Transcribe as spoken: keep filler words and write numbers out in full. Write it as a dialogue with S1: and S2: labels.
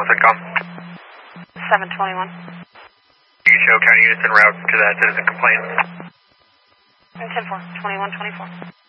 S1: one CENTCOM.
S2: seven twenty-one.
S1: You can show county units en route to that citizen complaint.
S2: ten four, twenty-one twenty-four.